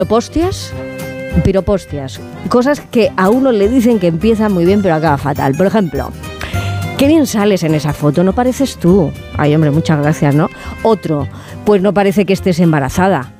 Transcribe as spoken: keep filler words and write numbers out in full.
piropostias, piropostias, cosas que a uno le dicen que empieza muy bien pero acaba fatal. Por ejemplo, qué bien sales en esa foto, no pareces tú. Ay, hombre, muchas gracias, ¿no? Otro, pues no parece que estés embarazada.